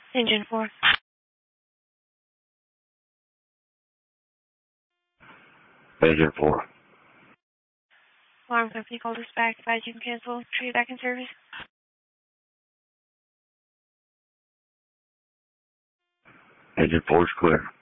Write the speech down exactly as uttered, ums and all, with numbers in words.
Engine four. Engine four. Alarm company called us back. Advise you can cancel. Treat back in service. Engine four is clear.